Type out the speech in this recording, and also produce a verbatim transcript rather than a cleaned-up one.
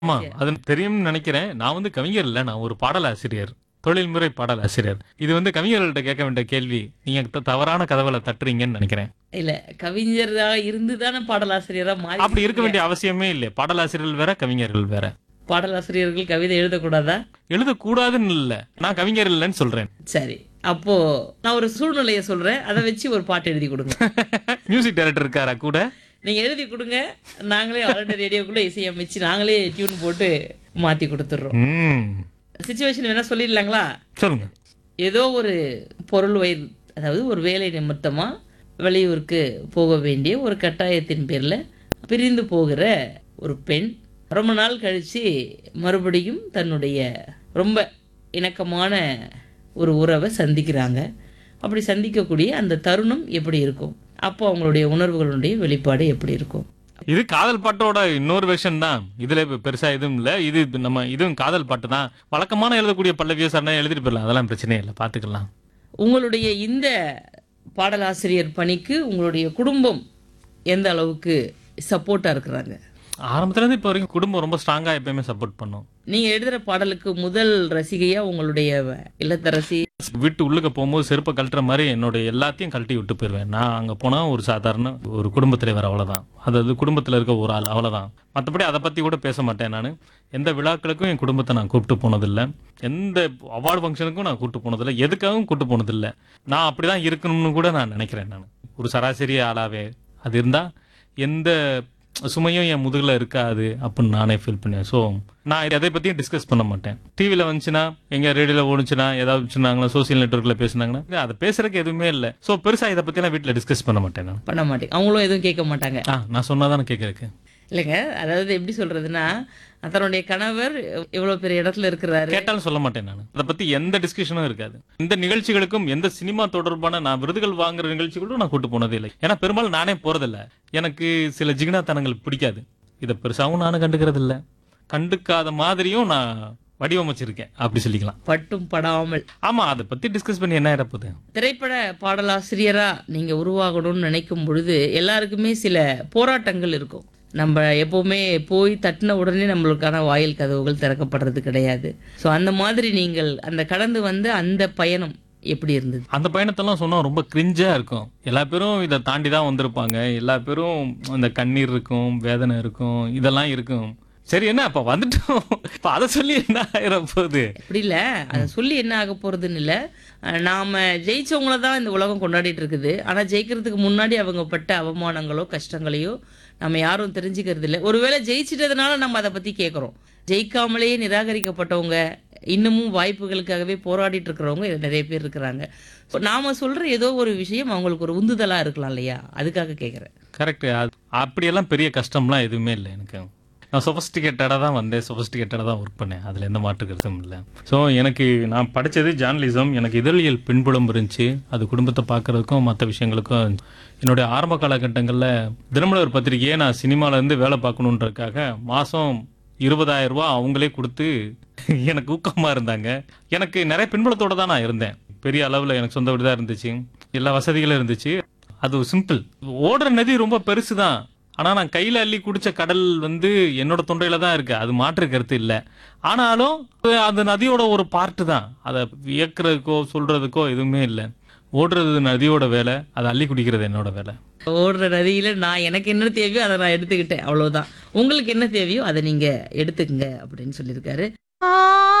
ஆமா. அது தெரியும்னு நினைக்கிறேன். நான் வந்து கவிஞர் இல்ல. நான் ஒரு பாடலாசிரியர். தொழில்முறை பாடலாசிரியர். இது வந்து கவிஞர்கள்ட்ட கேட்க வேண்டிய கேள்வி. நீங்க த தவறான கதவுல தட்டுறீங்கன்னு நெனைக்கிறேன். இல்ல. கவிஞரா இருந்து தானே பாடலாசிரியரா மாறி அப்படி இருக்க இருக்கீங்க. வேண்டிய அவசியமே இல்ல. பாடலாசிரியர்கள் வேற, கவிஞர்கள் வேற. பாடலாசிரியர்கள் கவிதை எழுதக்கூடாதா? எழுதக்கூடாதுன்னு இல்ல. நான் கவிஞர் இல்லன்னு சொல்றேன். சரி. அப்போ நான் ஒரு சூழ்நிலைய சொல்றேன். அத வச்சு ஒரு பாட்டு எழுதி குடுங்க. மியூசிக் டைரக்டர் இருக்காரா கூட? நீங்க எழுதி குடுங்க. நாங்களே ஆல் இண்டியா ரேடியோக்குள்ள இசையமைச்சு நாங்களே டியூன் போட்டு மாத்தி குடுத்துடுறோம். ம். சிச்சுவேஷன் வேணா சொல்லிடலாங்களா? சொல்லுங்க. ஏதோ ஒரு பொருள் வயிறு அதாவது ஒரு வேலை நிமித்தமா வெளியூருக்கு போக வேண்டிய ஒரு கட்டாயத்தின் பேர்ல பிரிந்து போகிற ஒரு பெண் ரொம்ப நாள் கழிச்சு மறுபடியும் தன்னுடைய ரொம்ப இணக்கமான ஒரு உறவை சந்திக்கிறாங்க. அப்படி சந்திக்கக்கூடிய அந்த தருணம் எப்படி இருக்கும்? அப்போ அவங்களுடைய உணர்வுகளுடைய வெளிப்பாடு எப்படி இருக்கும்? இது காதல் பாட்டோட இன்னொரு வெர்ஷன் தான். இதுல பெ- பெருசா எதுவும் இல்ல. இது நம்ம இதுவும் காதல் பாட்டு தான். வழக்கமான எழுதக்கூடிய பல்லவியோ சரணம் எழுதிட்டு போயிடலாம். அதெல்லாம் பிரச்சனையே இல்ல. பாத்துக்கலாம். உங்களுடைய இந்த பாடலாசிரியர் பணிக்கு உங்களுடைய குடும்பம் எந்த அளவுக்கு சப்போர்ட்டா இருக்கிறாங்க? ஆரம்பத்துல இருந்து இப்ப வரைக்கும் குடும்பம் ரொம்ப ஸ்ட்ராங்கா எப்பயுமே சப்போர்ட் பண்ணும். நீங்க எழுதுற பாடலுக்கு முதல் ரசிகையா உங்களுடைய இல்லத்தரசி? வீட்டு உள்ளுக்க போகும்போது செருப்பை கழட்டுற மாதிரி என்னோட எல்லாத்தையும் கழட்டி விட்டு போயிருவேன். நான் அங்க போனா ஒரு சாதாரண ஒரு குடும்ப தலைவர், அவ்வளவுதான். அதாவது குடும்பத்துல இருக்க ஒரு ஆள், அவ்வளவுதான். மற்றபடி அதை பத்தி கூட பேச மாட்டேன். நான் எந்த விழாக்களுக்கும் என் குடும்பத்தை நான் கூப்பிட்டு போனதில்லை. எந்த அவார்டு ஃபங்க்ஷனுக்கும் நான் கூப்பிட்டு போனதில்லை. எதுக்காகவும் கூப்பிட்டு போனதில்லை. நான் அப்படிதான் இருக்கணும்னு கூட நான் நினைக்கிறேன். நான் ஒரு சராசரி ஆளாவே அது இருந்தா எந்த சுமையும் என் முதுகுல இருக்காது அப்படின்னு நானே ஃபீல் பண்ணேன். ஸோ நான் எதை பத்தியும் டிஸ்கஸ் பண்ண மாட்டேன். டிவில வந்துச்சுன்னா, எங்க ரேடியோல ஓடுச்சுன்னா, ஏதாவது சொன்னாங்களா, சோசியல் நெட்வொர்க்ல பேசுனாங்கன்னா அதை பேசுறதுக்கு எதுவுமே இல்லை. ஸோ பெருசா இதை பத்தி நான் வீட்டில் டிஸ்கஸ் பண்ண மாட்டேன். நான் பண்ண மாட்டேங்க. அவங்களும் எதுவும் கேட்க மாட்டாங்க. ஆ நான் சொன்னாதானே கேட்கறதுக்கு. இல்லைங்க, அதாவது எப்படி சொல்றதுன்னா தன்னுடைய கணவர் இவ்வளவு பெரிய இடத்துல இருக்கிறாரு. கேட்டாலும் சொல்ல மாட்டேன். நான் அதை பத்தி எந்த டிஸ்கஷனும் இருக்காது. இந்த நிகழ்ச்சிகளுக்கும் எந்த சினிமா தொடர்பான நான் விருதுகள் வாங்குற நிகழ்ச்சிகளும் நான் கூட்டு போனதே இல்லை. ஏன்னா பெரும்பாலும் நானே போறதில்ல. எனக்கு சில ஜிகினாத்தனங்கள் பிடிக்காது. இதை பெருசாவும் நானும் கண்டுக்கிறது இல்ல. கண்டுக்காத மாதிரியும் நான் வடிவமைச்சிருக்கேன், அப்படி சொல்லிக்கலாம். பட்டும் படாமல். ஆமா, அதை பத்தி டிஸ்கஸ் பண்ணி என்ன ஆயிரப்போகுது. திரைப்பட பாடலாசிரியரா நீங்க உருவாகணும்னு நினைக்கும் பொழுது எல்லாருக்குமே சில போராட்டங்கள் இருக்கும். நம்ம எப்பவுமே போய் தட்டின உடனே நம்மளுக்கான வாயில் கதவுகள் திறக்கப்படுறது கிடையாது. ஸோ அந்த மாதிரி நீங்கள் அந்த கடந்து வந்த அந்த பயணம் எப்படி இருந்தது? அந்த பயணத்தெல்லாம் சொன்னா ரொம்ப கிரிஞ்சா இருக்கும். எல்லா பேரும் இதை தாண்டி தான் வந்திருப்பாங்க. எல்லா பேரும் அந்த கண்ணீர் இருக்கும், வேதனை இருக்கும், இதெல்லாம் இருக்கும். சரி, என்ன அப்ப வந்துட்டோம், இப்ப அதை சொல்லி என்ன ஆயிர போகுது? அப்படி இல்ல, அதை சொல்லி என்ன ஆக போறதுன்னு இல்ல. அஹ் நாம ஜெயிச்சவங்கள தான் இந்த உலகம் கொண்டாடிட்டு இருக்குது. ஆனா ஜெயிக்கிறதுக்கு முன்னாடி அவங்க பட்ட அவமானங்களோ கஷ்டங்களையோ நம்ம யாரும் தெரிஞ்சுக்கிறது இல்லை. ஒருவேளை ஜெயிச்சிட்டதுனால நம்ம அதை பத்தி கேட்குறோம். ஜெயிக்காமலேயே நிராகரிக்கப்பட்டவங்க, இன்னமும் வாய்ப்புகளுக்காகவே போராடிட்டு இருக்கிறவங்க இது நிறைய பேர் இருக்கிறாங்க. So நாம சொல்ற ஏதோ ஒரு விஷயம் அவங்களுக்கு ஒரு உந்துதலா இருக்கலாம் இல்லையா? அதுக்காக கேட்குறேன். கரெக்ட். அப்படியெல்லாம் பெரிய கஷ்டம்லாம் எதுவுமே இல்லை எனக்கு. நான் சொபஸ்டிகேட்டடாக தான் வந்தேன், சொபஸ்டிகேட்டடாக தான் ஒர்க் பண்ணேன். அதில் எந்த மாற்று கருத்தும் இல்லை. ஸோ எனக்கு நான் படித்தது ஜேர்னலிசம். எனக்கு இதழியல் பின்புலம் இருந்துச்சு. அது குடும்பத்தை பார்க்கறதுக்கும் மற்ற விஷயங்களுக்கும். என்னுடைய ஆரம்ப காலகட்டங்களில் தினமலர் பத்திரிகையை நான் சினிமாலேருந்து வேலை பார்க்கணுன்றதுக்காக மாதம் இருபதாயிரம் ரூபா அவங்களே கொடுத்து எனக்கு ஊக்கமாக இருந்தாங்க. எனக்கு நிறைய பின்புலத்தோடு தான் நான் இருந்தேன். பெரிய அளவில் எனக்கு சொந்த வீடு தான் இருந்துச்சு, எல்லா வசதிகளும் இருந்துச்சு. அது சிம்பிள். ஓடுற நதி ரொம்ப பெருசு தான். ஆனா நான் கையில அள்ளி குடிச்ச கடல் வந்து என்னோட தொண்டையில தான் இருக்கு. அது மாற்று கருத்து இல்லை. ஆனாலும் அது நதியோட ஒரு பார்ட்டு தான். அதை வியக்கிறதுக்கோ சொல்றதுக்கோ எதுவுமே இல்லை. ஓடுறது நதியோட வேலை, அதை அள்ளி குடிக்கிறது என்னோட வேலை. ஓடுற நதியில நான் எனக்கு என்ன தேவையோ அதை நான் எடுத்துக்கிட்டேன், அவ்வளவுதான். உங்களுக்கு என்ன தேவையோ அதை நீங்க எடுத்துக்கங்க அப்படின்னு சொல்லியிருக்காரு.